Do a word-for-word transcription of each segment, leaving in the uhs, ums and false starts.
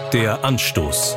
Der Anstoß.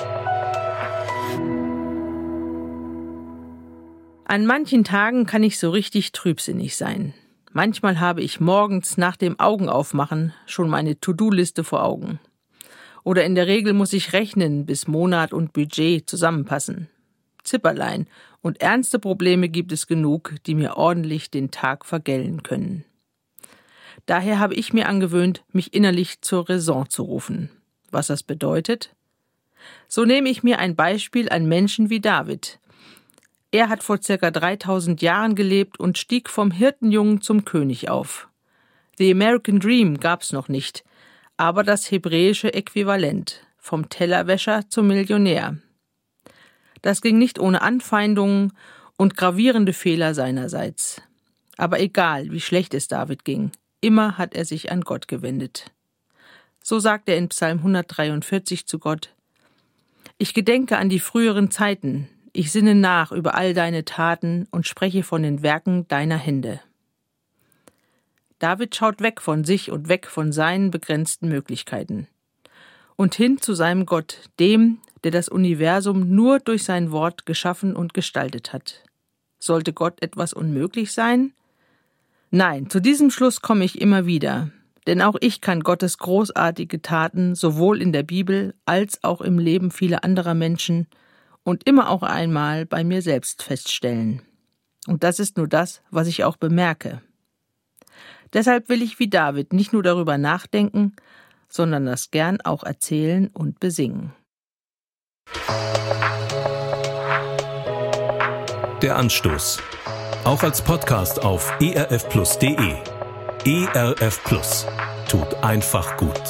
An manchen Tagen kann ich so richtig trübsinnig sein. Manchmal habe ich morgens nach dem Augenaufmachen schon meine To-Do-Liste vor Augen. Oder in der Regel muss ich rechnen, bis Monat und Budget zusammenpassen. Zipperlein und ernste Probleme gibt es genug, die mir ordentlich den Tag vergällen können. Daher habe ich mir angewöhnt, mich innerlich zur Raison zu rufen. Was das bedeutet? So nehme ich mir ein Beispiel an Menschen wie David. Er hat vor circa dreitausend Jahren gelebt und stieg vom Hirtenjungen zum König auf. The American Dream gab's noch nicht, aber das hebräische Äquivalent, vom Tellerwäscher zum Millionär. Das ging nicht ohne Anfeindungen und gravierende Fehler seinerseits. Aber egal, wie schlecht es David ging, immer hat er sich an Gott gewendet. So sagt er in Psalm hundertdreiundvierzig zu Gott: Ich gedenke an die früheren Zeiten, ich sinne nach über all deine Taten und spreche von den Werken deiner Hände. David schaut weg von sich und weg von seinen begrenzten Möglichkeiten und hin zu seinem Gott, dem, der das Universum nur durch sein Wort geschaffen und gestaltet hat. Sollte Gott etwas unmöglich sein? Nein, zu diesem Schluss komme ich immer wieder, denn auch ich kann Gottes großartige Taten sowohl in der Bibel als auch im Leben vieler anderer Menschen und immer auch einmal bei mir selbst feststellen. Und das ist nur das, was ich auch bemerke. Deshalb will ich wie David nicht nur darüber nachdenken, sondern das gern auch erzählen und besingen. Der Anstoß. Auch als Podcast auf e r f plus punkt d e. E R F Plus. Tut einfach gut.